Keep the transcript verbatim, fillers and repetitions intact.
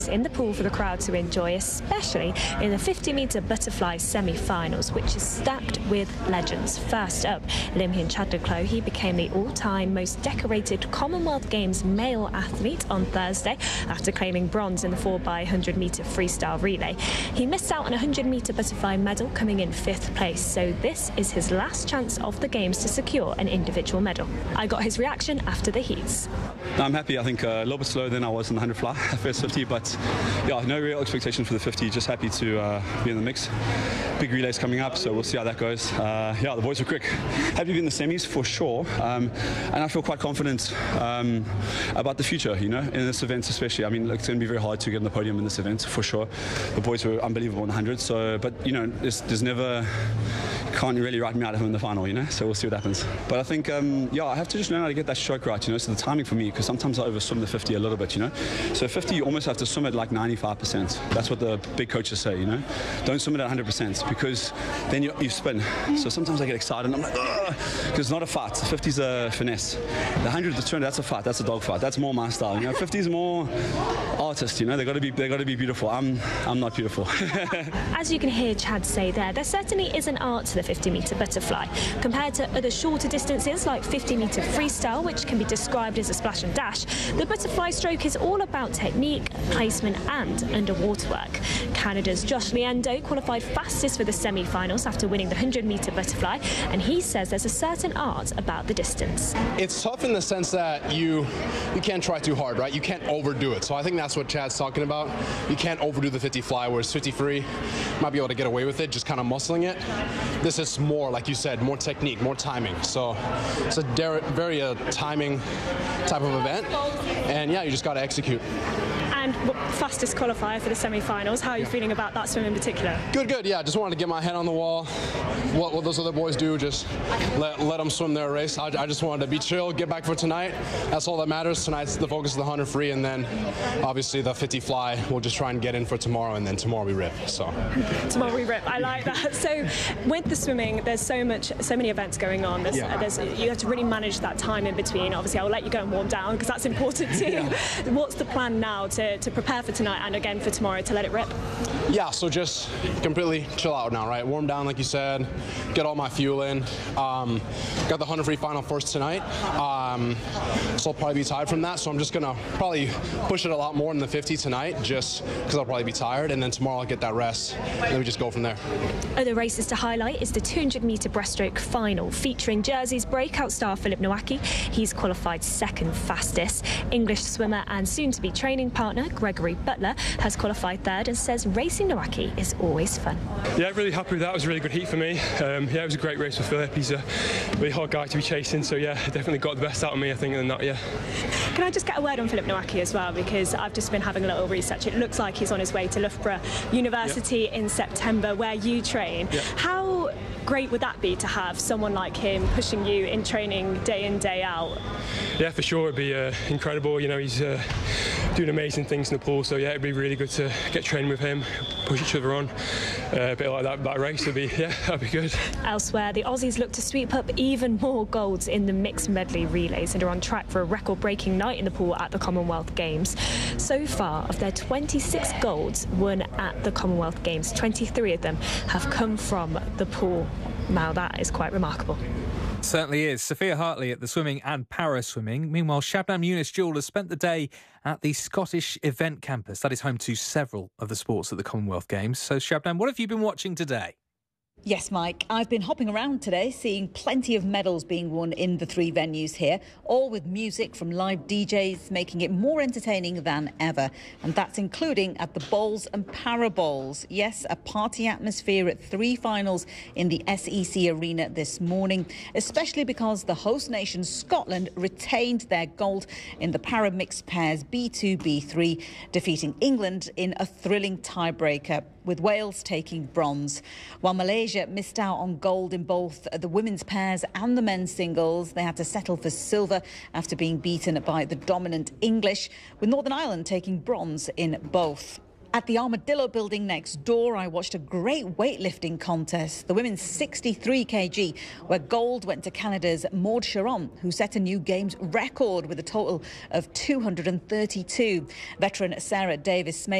in the pool for the crowd to enjoy, especially in the fifty metre butterfly semi-finals, which is stacked with legends. First up, Lim Hin Chadlaklo. He became the all-time most decorated Commonwealth Games male athlete on Thursday after claiming bronze in the four by one hundred metre freestyle relay. He missed out on a one hundred metre butterfly medal, coming in fifth place, so this is his last chance of the Games to secure an individual medal. I got his reaction after the heats. I'm happy. I think uh, a little bit slower than I was in the one hundred fly, first fifty, but yeah, no real expectation for the fifty. Just happy to uh, be in the mix. Big relays coming up, so we'll see how that goes. Uh, yeah, the boys were quick. Happy to be in the semis for sure, um, and I feel quite confident um, about the future. You know, in this event especially. I mean, it's going to be very hard to get on the podium in this event for sure. The boys were unbelievable in the one hundred. So, but you know, there's, there's never. Can't really write me out of him in the final, you know, so we'll see what happens. But I think, um, yeah, I have to just learn how to get that stroke right, you know, so the timing for me, because sometimes I overswim the fifty a little bit, you know. So fifty, you almost have to swim at like ninety-five percent. That's what the big coaches say, you know. Don't swim it at one hundred percent, because then you, you spin. So sometimes I get excited and I'm like, ugh, because it's not a fight. fifty's a finesse. The one hundred, the two hundred, that's a fight, that's a dog fight. That's more my style, you know. fifty's more artist, you know, they got to be, they got to be beautiful. I'm, I'm not beautiful. As you can hear Chad say there, there certainly is an art to the fifty metre butterfly. Compared to other shorter distances like fifty metre freestyle, which can be described as a splash and dash, the butterfly stroke is all about technique, placement and underwater work. Canada's Josh Liendo qualified fastest for the semi-finals after winning the one hundred metre butterfly, and he says there's a certain art about the distance. It's tough in the sense that you you can't try too hard, right? You can't overdo it. So I think that's what Chad's talking about. You can't overdo the fifty fly, whereas fifty free might be able to get away with it, just kind of muscling it. This is more, like you said, more technique, more timing. So it's a very uh, timing type of event, and yeah, you just got to execute. And fastest qualifier for the semi-finals. How are you feeling about that swim in particular? Good, good. Yeah, just wanted to get my head on the wall. What, what those other boys do, just let, let them swim their race. I, I just wanted to be chill, get back for tonight. That's all that matters. Tonight's the focus of the one hundred free, and then obviously the fifty fly. We'll just try and get in for tomorrow, and then tomorrow we rip. So tomorrow we rip. I like that. So with the swimming, there's so much, so many events going on. There's, yeah. there's, you have to really manage that time in between. Obviously, I'll let you go and warm down because that's important too. Yeah. What's the plan now to, to prepare for tonight and again for tomorrow to let it rip? Yeah, so just completely chill out now, right? Warm down, like you said, get all my fuel in. Um, got the one hundred free final first tonight, um, so I'll probably be tired from that. So I'm just gonna probably push it a lot more in the fifty tonight, just because I'll probably be tired, and then tomorrow I'll get that rest, and then we just go from there. Other races to highlight is the two hundred metre breaststroke final, featuring Jersey's breakout star Philip Nowacki. He's qualified second fastest. English swimmer and soon-to-be training partner Gregory Butler has qualified third and says racing Nowacki is always fun. Yeah, really happy with that. It was a really good heat for me. Um, yeah, it was a great race for Philip. He's a really hard guy to be chasing, so yeah, definitely got the best out of me, I think, than that, yeah. Can I just get a word on Philip Nowacki as well, because I've just been having a little research. It looks like he's on his way to Loughborough University yeah. in September, where you train. Yeah. How great would that be to have someone like him pushing you in training day in, day out? Yeah, for sure, it'd be uh, incredible. You know, he's uh, doing amazing things in the pool, so yeah, it'd be really good to get training with him, push each other on. Uh, a bit like that, that race would be, yeah, that'd be good. Elsewhere, the Aussies look to sweep up even more golds in the mixed medley relays and are on track for a record-breaking night in the pool at the Commonwealth Games. So far, of their twenty-six golds won at the Commonwealth Games, twenty-three of them have come from the pool. Now that is quite remarkable. Certainly is. Sophia Hartley at the swimming and para-swimming. Meanwhile, Shabnam Younis-Jool has spent the day at the Scottish Event Campus. That is home to several of the sports at the Commonwealth Games. So, Shabnam, what have you been watching today? Yes, Mike. I've been hopping around today, seeing plenty of medals being won in the three venues here, all with music from live D Js, making it more entertaining than ever. And that's including at the bowls and para bowls. Yes, a party atmosphere at three finals in the S E C arena this morning, especially because the host nation Scotland retained their gold in the para mixed pairs B two B three, defeating England in a thrilling tiebreaker, with Wales taking bronze. While Malaysia missed out on gold in both the women's pairs and the men's singles, they had to settle for silver after being beaten by the dominant English, with Northern Ireland taking bronze in both. At the Armadillo building next door, I watched a great weightlifting contest, the women's sixty-three kilograms, where gold went to Canada's Maud Charon, who set a new Games record with a total of two hundred thirty-two. Veteran Sarah Davis